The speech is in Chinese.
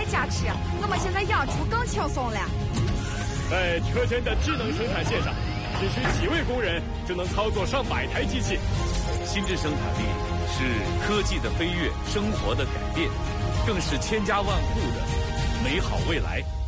加持，我们现在养猪更轻松了。 在车间的智能生产线上，只需几位工人就能操作上百台机器。 心智生产力是科技的飞跃，生活的改变，更是千家万户的美好未来。